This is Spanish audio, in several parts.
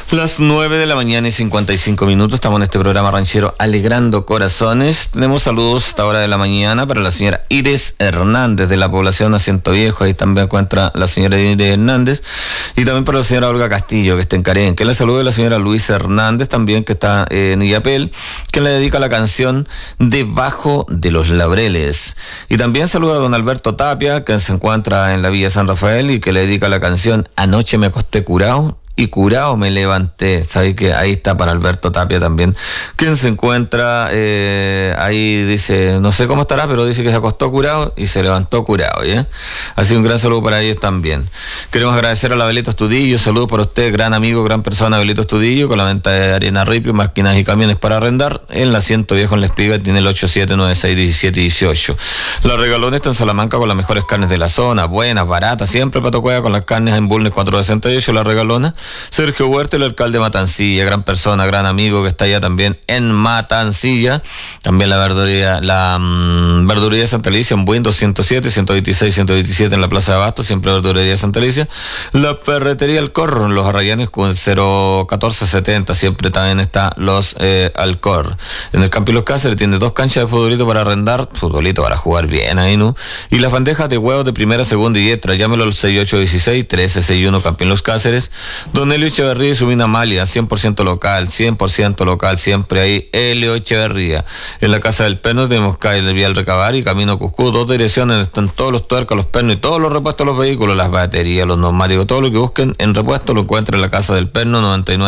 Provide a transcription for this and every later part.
Las 9:55 a.m. Estamos en este programa ranchero Alegrando Corazones. Tenemos saludos a esta hora de la mañana para la señora Iris Hernández de la población Asiento Viejo. Ahí también encuentra la señora Iris Hernández. Y también para la señora Olga Castillo, que está en Carén. Que le salude la señora Luisa Hernández también, que está en Illapel, que le dedica la canción Debajo de los Laureles. Y también saluda a don Alberto Tapia, que se encuentra en la Villa San Rafael y que le dedica la canción Anoche me acosté curado y curado me levanté. Sabe que ahí está para Alberto Tapia también, quien se encuentra ahí, dice, no sé cómo estará, pero dice que se acostó curado y se levantó curado, ¿ya? Así un gran saludo para ellos también. Queremos agradecer a la Belito Estudillo, saludos para usted, gran amigo, gran persona, Belito Estudillo, con la venta de arena ripio, máquinas y camiones para arrendar, en la Asiento Viejo en La Espiga, tiene el 87961718. La Regalona está en Salamanca con las mejores carnes de la zona, buenas, baratas, siempre Pato Cueva con las carnes en Bulnes 468, La Regalona. Sergio Huerta, el alcalde de Matancilla, gran persona, gran amigo que está allá también en Matancilla. También la verduría de Santa Alicia en Buin 207, 126, 127 en la Plaza de Abasto, siempre verduría de Santa Alicia. La ferretería Alcor, los Arrayanes con 01470, siempre también está los Alcor. En el Campo y los Cáceres tiene 2 canchas de futbolito para arrendar, futbolito para jugar bien ahí, ¿no? Y las bandejas de huevos de primera, segunda y extra, llámelo al 6816-1361 Campo y los Cáceres. Don Elio Echeverría y su mina Amalia, 100% local, siempre ahí, Elio Echeverría. En la Casa del Perno tenemos calle Vial Recabar y Camino Cuscú, 2 direcciones, están todos los tuercas, los pernos y todos los repuestos de los vehículos, las baterías, los neumáticos, todo lo que busquen en repuesto lo encuentran en la Casa del Perno,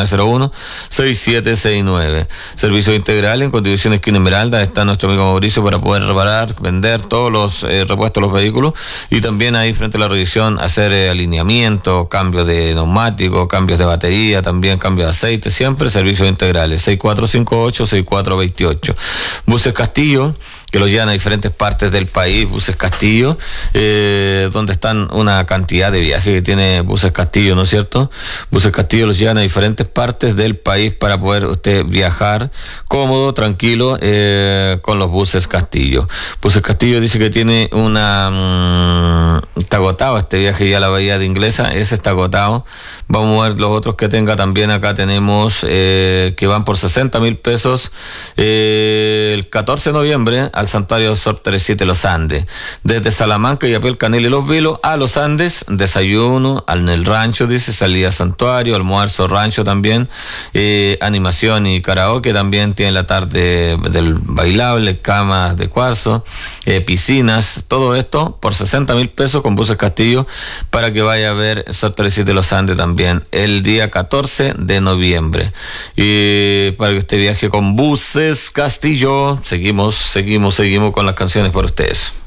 9901-6769. Servicio integral en Constitución Esquina Esmeralda, está nuestro amigo Mauricio para poder reparar, vender todos los repuestos de los vehículos, y también ahí frente a la revisión hacer alineamiento, cambio de neumático, cambios de batería, también cambio de aceite, siempre servicios integrales, 6458-6428. Buses Castillo, que los llevan a diferentes partes del país, Buses Castillo, donde están una cantidad de viajes que tiene Buses Castillo, ¿no es cierto? Buses Castillo los llevan a diferentes partes del país para poder usted viajar cómodo, tranquilo, con los Buses Castillo. Buses Castillo dice que tiene está agotado este viaje ya a la Bahía de Inglesa, ese está agotado. Vamos a ver los otros que tenga también. Acá tenemos que van por 60,000 pesos el 14 de noviembre al Santuario Sor Teresita de los Andes. Desde Salamanca y Apel, Canel y Los Vilos a Los Andes, desayuno en el rancho, dice, salida santuario, almuerzo, rancho también, animación y karaoke, también tiene la tarde del bailable, camas de cuarzo, piscinas, todo esto por 60,000 pesos con Buses Castillo para que vaya a ver Sor Teresita de los Andes también el día 14 de noviembre. Y para que usted viaje con Buses Castillo, seguimos con las canciones por ustedes.